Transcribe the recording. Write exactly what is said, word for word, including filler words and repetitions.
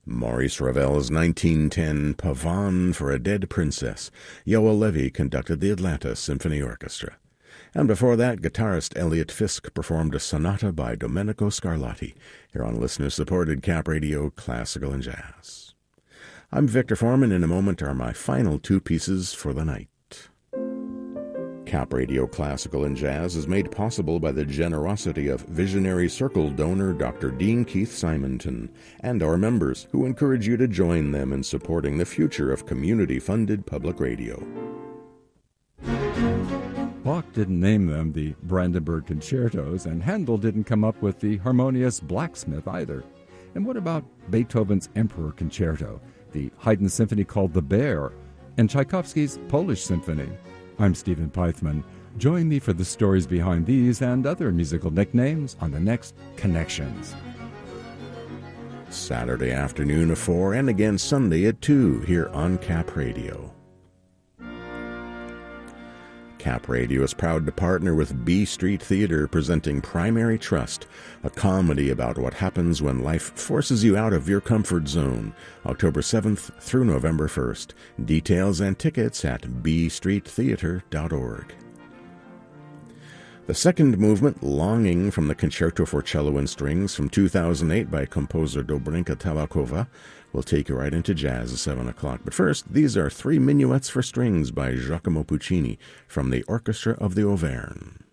Maurice Ravel's nineteen ten Pavane for a Dead Princess. Yoel Levy conducted the Atlanta Symphony Orchestra. And before that, guitarist Elliot Fisk performed a sonata by Domenico Scarlatti, here on listener-supported Cap Radio Classical and Jazz. I'm Victor Foreman. In a moment are my final two pieces for the night. Cap Radio Classical and Jazz is made possible by the generosity of Visionary Circle donor Doctor Dean Keith Simonton and our members, who encourage you to join them in supporting the future of community-funded public radio. Bach didn't name them the Brandenburg Concertos, and Handel didn't come up with the harmonious Blacksmith either. And what about Beethoven's Emperor Concerto, the Haydn Symphony called The Bear, and Tchaikovsky's Polish Symphony? I'm Stephen Peithman. Join me for the stories behind these and other musical nicknames on the next Connections. Saturday afternoon at four and again Sunday at two here on Cap Radio. Cap Radio is proud to partner with B Street Theater, presenting Primary Trust, a comedy about what happens when life forces you out of your comfort zone, October seventh through November first. Details and tickets at b street theater dot org. The second movement, Longing, from the Concerto for Cello and Strings from two thousand eight by composer Dobrinka Tabakova, will take you right into jazz at seven o'clock. But first, these are three minuets for strings by Giacomo Puccini from the Orchestra of the Auvergne.